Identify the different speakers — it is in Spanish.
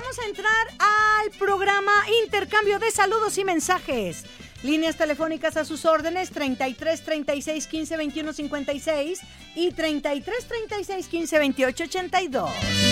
Speaker 1: vamos a entrar al programa Intercambio de Saludos y Mensajes. Líneas telefónicas a sus órdenes, 33 36 15 21 56 y 33 36 15 28 82.